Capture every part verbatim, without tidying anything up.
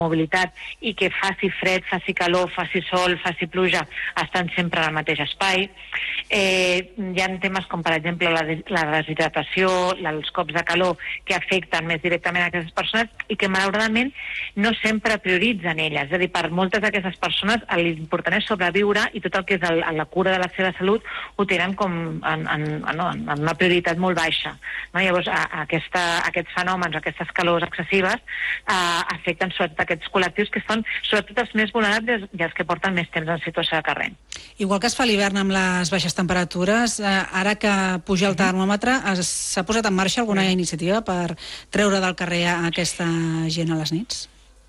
mobilitat i que faci fred, faci calor, faci sol, faci pluja, estan sempre al mateix espai. Eh, hi ha temes com, per exemple, la, la deshidratació, els cops de calor que afecten més directament a aquestes persones i que, malauradament, no sempre prioritzen elles. És a dir, per moltes d'aquestes persones l'important és sobreviure i tot el que és el, la cura de la seva salut ho tenen com en, en, en, en una prioritat molt baixa. No? Llavors, a, a aquesta, aquests fenòmens, aquestes calors excessives, eh, afecten sobretot aquests col·lectius que són sobretot els més vulnerables i els que porten més temps en situació de carrer. Igual que es fa l'hivern amb les baixes temperatures, eh, ara que puja el termòmetre, s'ha posat en marxa alguna iniciativa per treure del carrer a aquesta gent a les nits?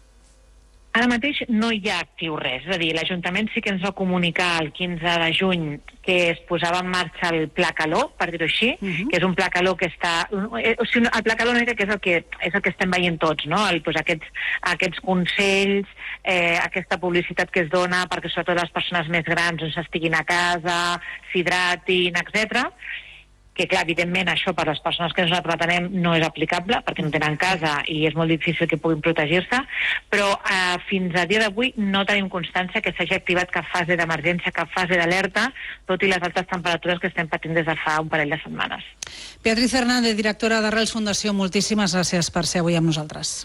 Ara mateix no hi ha actiu res, és a dir, l'Ajuntament sí que ens va comunicar el quinze de juny que es posava en marxa el Pla Calor, per dir-ho així, uh-huh. que és un Pla Calor que està... O sigui, el Pla Calor que és el que, és el que estem veient tots, no? El, doncs, aquests, aquests consells, eh, aquesta publicitat que es dona perquè sobretot les persones més grans doncs, estiguin a casa, s'hidratin, etcètera, que clar, evidentment això per les persones que nosaltres atenem no és aplicable perquè no tenen casa i és molt difícil que puguin protegir-se, però eh, fins a dia d'avui no tenim constància que s'hagi activat cap fase d'emergència, cap fase d'alerta, tot i les altes temperatures que estem patint des de fa un parell de setmanes. Beatriz Fernández, directora d'Arrels Fundació, moltíssimes gràcies per ser avui amb nosaltres.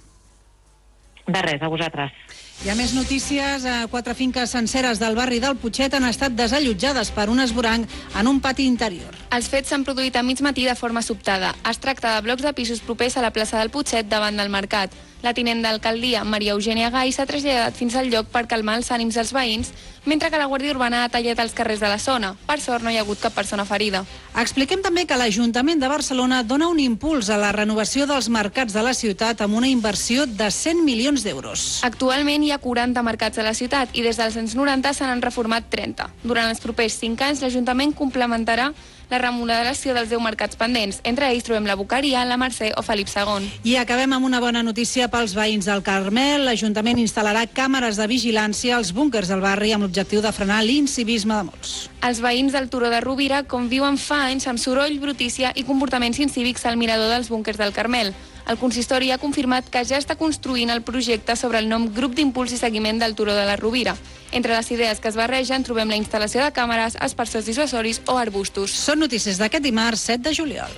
De res, a vosaltres. Hi ha més notícies. Quatre finques senceres del barri del Putxet han estat desallotjades per un esvoranc en un pati interior. Els fets s'han produït a mig matí de forma sobtada. Es tracta de blocs de pisos propers a la plaça del Putxet davant del mercat. La tinent d'alcaldia, Maria Eugènia Gai, s'ha traslladat fins al lloc per calmar els ànims dels veïns, mentre que la Guàrdia Urbana ha tallat els carrers de la zona. Per sort, no hi ha hagut cap persona ferida. Expliquem també que l'Ajuntament de Barcelona dona un impuls a la renovació dels mercats de la ciutat amb una inversió de cent milions d'euros. Actualment hi ha quaranta mercats a la ciutat i des dels anys noranta se n'han reformat trenta. Durant els propers cinc anys, l'Ajuntament complementarà la remodelació dels deu mercats pendents. Entre ells trobem la Boqueria, la Mercè o Felip segon. I acabem amb una bona notícia pels veïns del Carmel. L'Ajuntament instal·larà càmeres de vigilància als búnquers del barri amb l'objectiu de frenar l'incivisme de molts. Els veïns del Turó de Rovira conviuen fa anys amb soroll, brutícia i comportaments incívics al mirador dels búnquers del Carmel. El consistori ha confirmat que ja està construint el projecte sobre el nom Grup d'Impuls i Seguiment del Turó de la Rovira. Entre les idees que es barregen trobem la instal·lació de càmeres, aspersors dissuasoris o arbustos. Són notícies d'aquest dimarts set de juliol.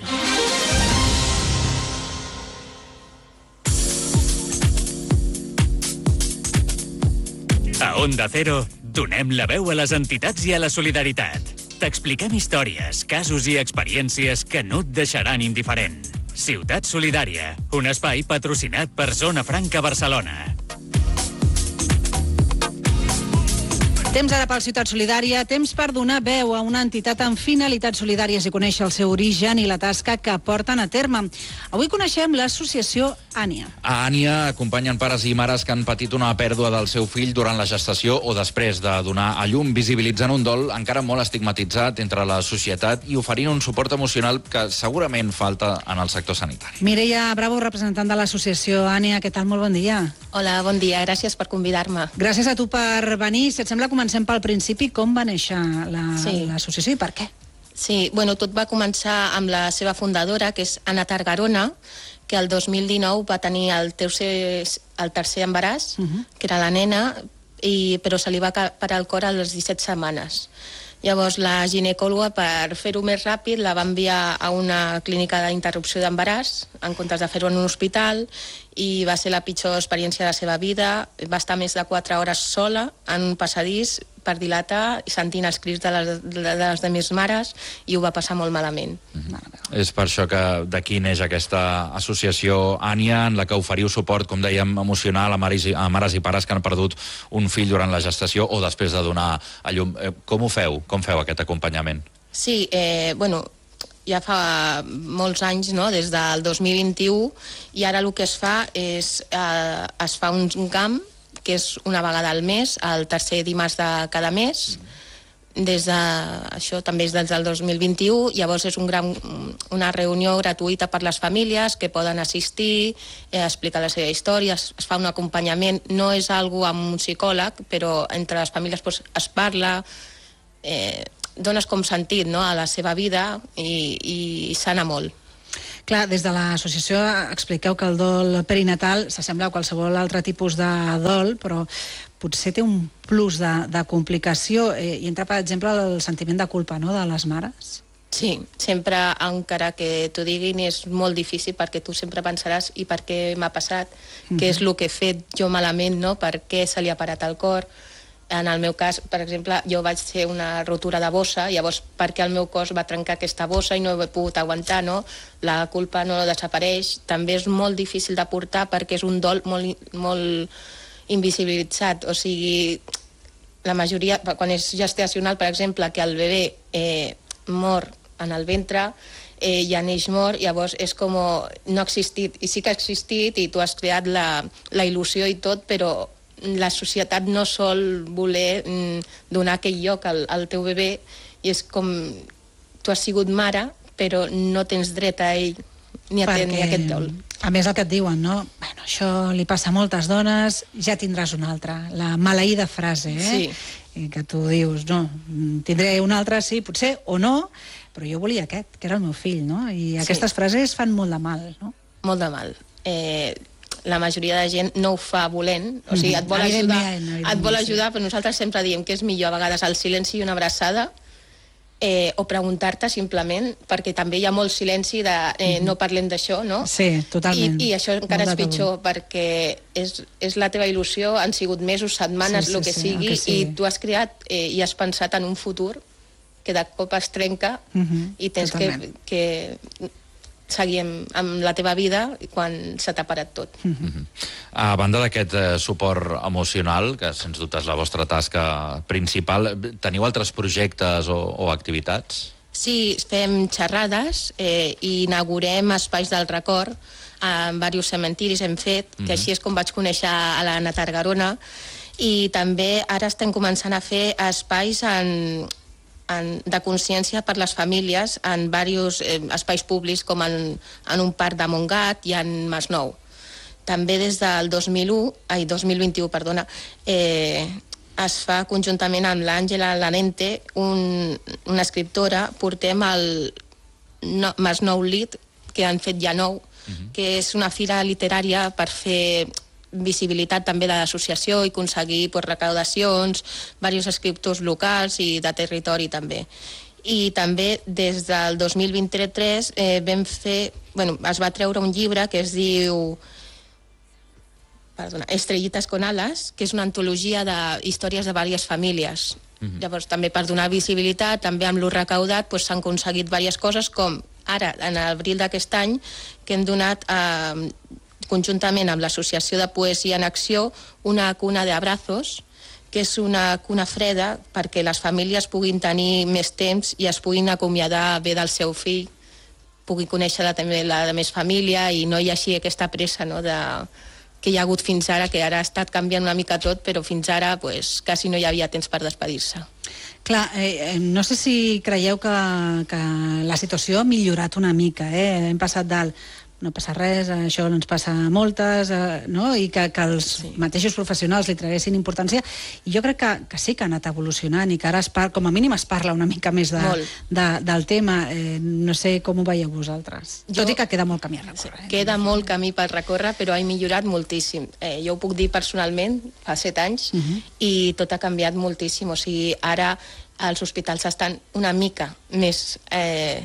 A Onda Cero donem la veu a les entitats i a la solidaritat. T'expliquem històries, casos i experiències que no et deixaran indiferent. Ciutat Solidària, un espai patrocinat per Zona Franca Barcelona. Temps ara per Ciutat Solidària, temps per donar veu a una entitat amb finalitats solidàries i conèixer el seu origen i la tasca que porten a terme. Avui coneixem l'associació Ània. A Ània acompanyen pares i mares que han patit una pèrdua del seu fill durant la gestació o després de donar a llum, visibilitzant un dol encara molt estigmatitzat entre la societat i oferint un suport emocional que segurament falta en el sector sanitari. Mireia Bravo, representant de l'associació Ània, què tal? Molt bon dia. Hola, bon dia, gràcies per convidar-me. Gràcies a tu per venir. Si et sembla, comencem pel principi. Com va néixer l'associació sí. i per què? Sí, bueno, tot va començar amb la seva fundadora, que és Anna Targarona, que el dos mil dinou va tenir el, tercer, el tercer embaràs, uh-huh. que era la nena, i, però se li va parar el cor a les disset setmanes. Llavors la ginecòloga, per fer-ho més ràpid, la va enviar a una clínica d'interrupció d'embaràs en comptes de fer-ho en un hospital, i va ser la pitjor experiència de la seva vida. Va estar més de quatre hores sola en un passadís per dilatar, sentint els crits de les, de les demés mares, i ho va passar molt malament. Mm-hmm. És per això que d'aquí neix aquesta associació Ània, en la que oferiu suport, com dèiem, emocional a mares, i, a mares i pares que han perdut un fill durant la gestació o després de donar a llum. Com ho feu? Com feu aquest acompanyament? Sí, eh, bueno, ja fa molts anys, no?, des del dos mil vint-i-u, i ara el que es fa és eh, es fa un camp que és una vegada al mes, el tercer dimarts de cada mes. Des de, això també és des del dos mil vint-i-u. Llavors és un gran, una reunió gratuïta per les famílies que poden assistir, eh, explicar la seva història, es, es fa un acompanyament. No és algo amb un psicòleg, però entre les famílies pues, es parla, eh, dones com sentit, no?, a la seva vida, i, i sana molt. Clar, des de l'associació expliqueu que el dol perinatal s'assembla a qualsevol altre tipus de dol, però potser té un plus de, de complicació eh, i entra, per exemple, el sentiment de culpa, no?, de les mares. Sí, sempre, encara que t'ho diguin, és molt difícil perquè tu sempre pensaràs i per què m'ha passat, mm-hmm. què és el que he fet jo malament, no?, per què se li ha parat el cor. En el meu cas, per exemple, jo vaig fer una rotura de bossa, llavors perquè el meu cos va trencar aquesta bossa i no he pogut aguantar, no? La culpa no desapareix. També és molt difícil de portar perquè és un dol molt, molt invisibilitzat. O sigui, la majoria, quan és gestacional, per exemple, que el bebè eh, mor en el ventre, eh, ja neix mort, llavors és com no ha existit, i sí que ha existit i tu has creat la, la il·lusió i tot, però la societat no sol voler mm, donar aquell lloc al, al teu bebè, i és com tu has sigut mare però no tens dret a ell ni a tenir aquest dol. A més, el que et diuen, no? Bueno, això li passa a moltes dones, ja tindràs una altra. La maleïda frase, eh? Sí. I que tu dius, no, tindré una altra, sí, potser, o no, però jo volia aquest, que era el meu fill, no? I Sí. aquestes frases fan molt de mal, no? Molt de mal. Eh, la majoria de gent no ho fa volent, o sigui, et vol Evidentment, ajudar, evidentment, et vol sí. ajudar, però nosaltres sempre diem que és millor a vegades el silenci i una abraçada, eh, o preguntar-te simplement, perquè també hi ha molt silenci de eh, no parlem d'això, no? Sí, totalment. I, i això encara Molt és de tabú. pitjor, perquè és, és la teva il·lusió, han sigut mesos, setmanes, Sí, sí, el que sí, sigui, el que sigui. i tu has creat eh, i has pensat en un futur que de cop es trenca Mhm, i tens que, totalment. que seguir amb, amb la teva vida quan se t'ha parat tot. Mhm. A banda d'aquest eh, suport emocional, que sens dubte és la vostra tasca principal, teniu altres projectes o, o activitats? Sí, fem xerrades eh, i inaugurem espais del record en diversos cementiris hem fet, que així és com vaig conèixer a l'Anna Targarona, i també ara estem començant a fer espais en, en, de consciència per les famílies en diversos eh, espais públics, com en, en un parc de Montgat i en Masnou. També des del dos mil u, ai, dos mil vint-i-u, perdona, eh, es fa conjuntament amb l'Àngela Lanente, un, una escriptora, portem el no, Masnou Lit, que han fet ja nou, uh-huh. que és una fira literària per fer visibilitat també de l'associació i aconseguir pues, recaudacions, diversos escriptors locals i de territori també. I també des del dos mil vint-i-tres eh, vam fer, bueno, es va treure un llibre que es diu perdona, Estrellitas con alas, que és una antologia de històries de diverses famílies. Uh-huh. Llavors, també per donar visibilitat, també amb lo recaudat pues, s'han aconseguit diverses coses, com ara, en abril d'aquest any, que hem donat eh, conjuntament amb l'Associació de Poesia en Acció una cuna d'abrazos, que és una cuna freda perquè les famílies puguin tenir més temps i es puguin acomiadar bé del seu fill, puguin conèixer la, també la de més família i no hi hagi aquesta pressa, no, de, que hi ha hagut fins ara, que ara ha estat canviant una mica tot, però fins ara pues, quasi no hi havia temps per despedir-se. Clar, eh, no sé si creieu que, que la situació ha millorat una mica, eh? Hem passat del no passa res, això ens passa a moltes, eh, no? I que, que els sí. mateixos professionals li traguessin importància. I jo crec que, que sí que ha anat evolucionant i que ara, es par, com a mínim, es parla una mica més de, de, del tema. Eh, no sé com ho veieu vosaltres. Jo, Tot i que queda molt camí a recórrer. Eh? Queda molt camí per recórrer, però ha millorat moltíssim. Eh, jo ho puc dir personalment, fa set anys, uh-huh. i tot ha canviat moltíssim. O sigui, ara els hospitals estan una mica més eh,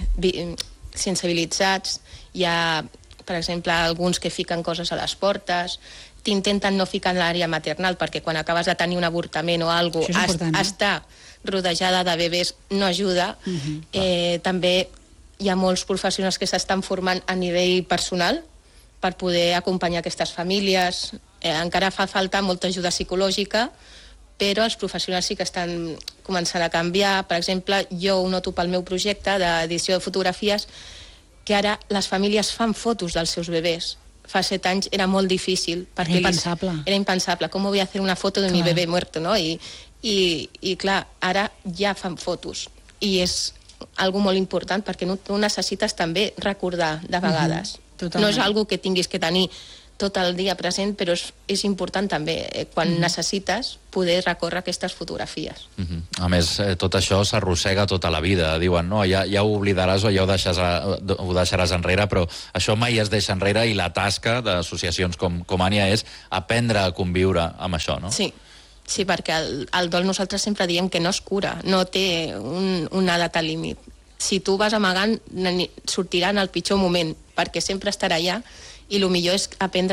sensibilitzats. Hi ha, per exemple, alguns que fiquen coses a les portes, t'intenten no ficar en l'àrea maternal, perquè quan acabes de tenir un avortament o alguna cosa, eh? estar rodejada de bebès no ajuda. Uh-huh. eh, també hi ha molts professionals que s'estan formant a nivell personal per poder acompanyar aquestes famílies. Eh, encara fa falta molta ajuda psicològica, però els professionals sí que estan començant a canviar. Per exemple, jo ho noto pel meu projecte d'edició de fotografies, que ara les famílies fan fotos dels seus bebès. Fa set anys era molt difícil. Era impensable. Li, era impensable. Com voy a hacer una foto de clar. Mi bebé muerto, no? I, i, i clar, ara ja fan fotos. I és algo molt important perquè no, tu necessites també recordar de vegades. Uh-huh. No és algo que tinguis que tenir tot el dia present, però és, és important també, eh, quan mm. necessites, poder recórrer aquestes fotografies. Mm-hmm. A més, eh, tot això s'arrossega tota la vida. Diuen, no, ja, ja ho oblidaràs o ja ho deixaràs, ho deixaràs enrere, però això mai es deixa enrere i la tasca d'associacions com, com Ània és aprendre a conviure amb això, no? Sí, sí, perquè el, el dol nosaltres sempre diem que no es cura, no té un, una data límit. Si tu vas amagant, sortirà en el pitjor moment, perquè sempre estarà allà, i el millor és aprendre